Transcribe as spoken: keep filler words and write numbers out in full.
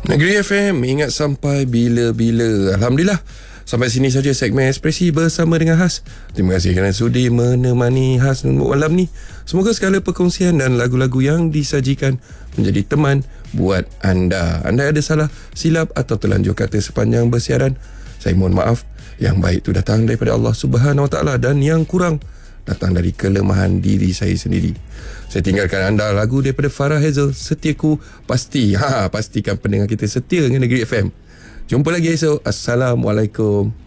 Negeri F M, ingat sampai bila-bila. Alhamdulillah, sampai sini saja segmen Ekspresi bersama dengan Has. Terima kasih kerana sudi menemani Has malam ni. Semoga segala perkongsian dan lagu-lagu yang disajikan menjadi teman buat anda. Anda ada salah, silap atau terlanjur kata sepanjang bersiaran, saya mohon maaf. Yang baik itu datang daripada Allah Subhanahu Wa Taala dan yang kurang datang dari kelemahan diri saya sendiri. Saya tinggalkan anda lagu daripada Farah Hazel, Setiaku Pasti. Ha, pastikan pendengar kita setia dengan Negeri F M. Jumpa lagi esok. Assalamualaikum.